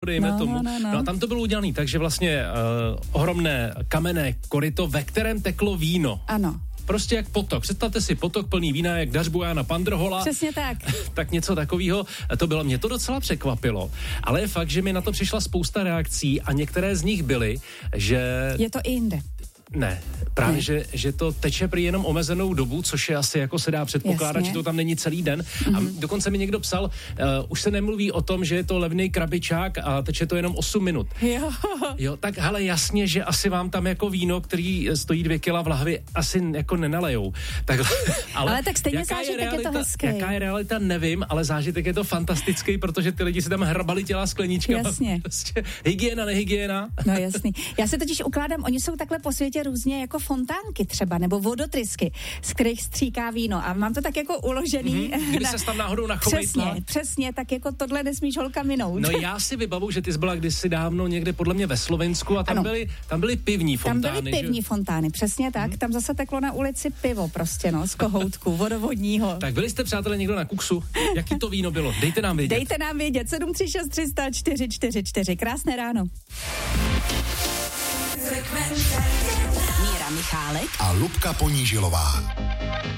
dejme tomu. No a tam to bylo udělané, takže vlastně ohromné kamenné koryto, ve kterém teklo víno. Ano. Prostě jak potok. Představte si potok plný vína, jak dařbu Jána Pandrhola. Přesně tak. Tak něco takového. To bylo, mě to docela překvapilo. Ale je fakt, že mi na to přišla spousta reakcí a některé z nich byly, že... Je to i jinde. Ne, právě, že to teče prý jenom omezenou dobu, což je asi jako se dá předpokládat, že to tam není celý den. A dokonce mi někdo psal, už se nemluví o tom, že je to levný krabičák a teče to jenom 8 minut. Jo, tak hele, jasně, že asi vám tam jako víno, který stojí 2 kila v lahvi, asi jako nenalejou. Ale tak stejně zážitek je to hezký. Jaká je realita, nevím, ale zážitek je to fantastický, protože ty lidi si tam hrabali těla skleničkama. Jasně. Prostě hygiena, nehygiena. No jasný. Já se totiž ukládám, oni jsou takhle po světě různě jako fontánky třeba, nebo vodotrysky, z kterých stříká víno. A mám to tak jako uložený. Kdyby se tam náhodou nachomejtla. Přesně, tak jako tohle nesmíš holka minout. No já si vybavu, že ty jsi byla kdysi dávno někde podle mě ve Slovensku a tam byly pivní fontány. Tam byly pivní fontány, přesně tak. Tam zase teklo na ulici pivo prostě, z kohoutku, vodovodního. Tak byli jste, přátelé, někdo na Kuksu? Jaký to víno bylo? Dejte nám vědět. 736 300 444. Krásné ráno. Míra Michálek a Lubka Ponížilová.